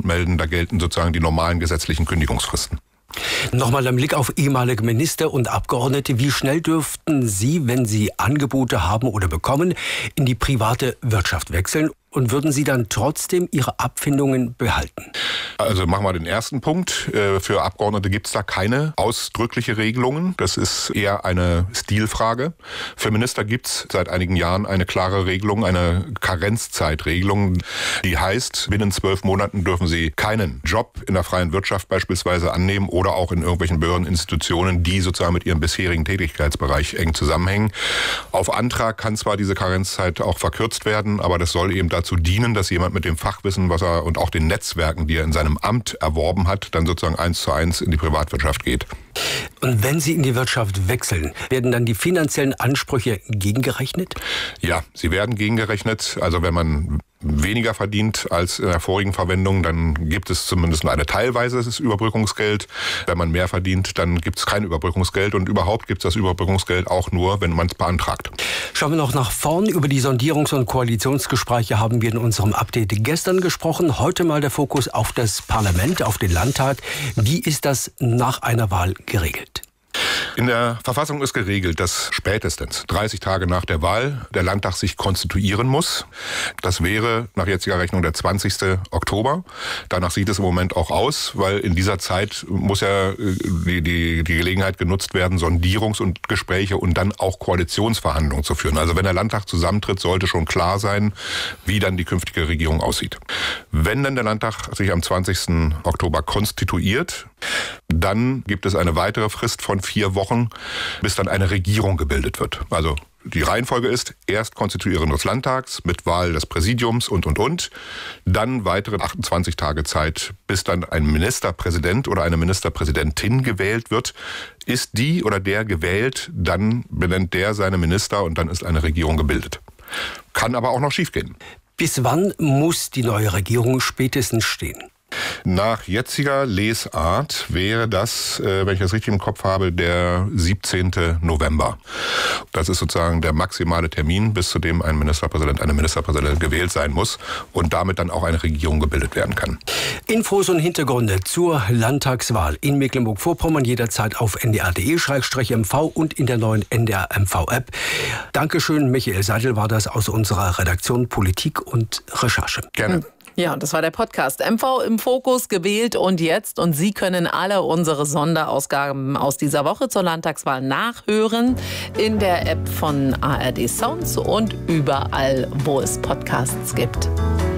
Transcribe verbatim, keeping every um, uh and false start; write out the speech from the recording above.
melden. Da gelten sozusagen die normalen gesetzlichen Kündigungsfristen. Nochmal ein Blick auf ehemalige Minister und Abgeordnete. Wie schnell dürften Sie, wenn Sie Angebote haben oder bekommen, in die private Wirtschaft wechseln? Und würden Sie dann trotzdem Ihre Abfindungen behalten? Also machen wir den ersten Punkt. Für Abgeordnete gibt es da keine ausdrückliche Regelungen. Das ist eher eine Stilfrage. Für Minister gibt es seit einigen Jahren eine klare Regelung, eine Karenzzeitregelung. Die heißt, binnen zwölf Monaten dürfen Sie keinen Job in der freien Wirtschaft beispielsweise annehmen oder auch in irgendwelchen Behördeninstitutionen, die sozusagen mit Ihrem bisherigen Tätigkeitsbereich eng zusammenhängen. Auf Antrag kann zwar diese Karenzzeit auch verkürzt werden, aber das soll eben dazu dienen, dass jemand mit dem Fachwissen, was er und auch den Netzwerken, die er in seinem Amt erworben hat, dann sozusagen eins zu eins in die Privatwirtschaft geht. Und wenn Sie in die Wirtschaft wechseln, werden dann die finanziellen Ansprüche gegengerechnet? Ja, sie werden gegengerechnet. Also wenn man weniger verdient als in der vorigen Verwendung, dann gibt es zumindest nur eine teilweises Überbrückungsgeld. Wenn man mehr verdient, dann gibt es kein Überbrückungsgeld. Und überhaupt gibt es das Überbrückungsgeld auch nur, wenn man es beantragt. Schauen wir noch nach vorn. Über die Sondierungs- und Koalitionsgespräche haben wir in unserem Update gestern gesprochen. Heute mal der Fokus auf das Parlament, auf den Landtag. Wie ist das nach einer Wahl geregelt? In der Verfassung ist geregelt, dass spätestens dreißig Tage nach der Wahl der Landtag sich konstituieren muss. Das wäre nach jetziger Rechnung der zwanzigsten Oktober. Danach sieht es im Moment auch aus, weil in dieser Zeit muss ja die, die, die Gelegenheit genutzt werden, Sondierungs- und Gespräche und dann auch Koalitionsverhandlungen zu führen. Also wenn der Landtag zusammentritt, sollte schon klar sein, wie dann die künftige Regierung aussieht. Wenn dann der Landtag sich am zwanzigsten Oktober konstituiert, dann gibt es eine weitere Frist von vier Wochen, bis dann eine Regierung gebildet wird. Also die Reihenfolge ist erst Konstituierung des Landtags mit Wahl des Präsidiums und, und, und. Dann weitere achtundzwanzig Tage Zeit, bis dann ein Ministerpräsident oder eine Ministerpräsidentin gewählt wird. Ist die oder der gewählt, dann benennt der seine Minister und dann ist eine Regierung gebildet. Kann aber auch noch schiefgehen. Bis wann muss die neue Regierung spätestens stehen? Nach jetziger Lesart wäre das, äh, wenn ich das richtig im Kopf habe, der siebzehnten November. Das ist sozusagen der maximale Termin, bis zu dem ein Ministerpräsident, eine Ministerpräsidentin gewählt sein muss und damit dann auch eine Regierung gebildet werden kann. Infos und Hintergründe zur Landtagswahl in Mecklenburg-Vorpommern jederzeit auf n d r punkt d e m v und in der neuen N D R M V-App. Dankeschön, Michael Seidel war das aus unserer Redaktion Politik und Recherche. Gerne. Ja, das war der Podcast M V im Fokus, gewählt und jetzt. Und Sie können alle unsere Sonderausgaben aus dieser Woche zur Landtagswahl nachhören in der App von A R D Sounds und überall, wo es Podcasts gibt.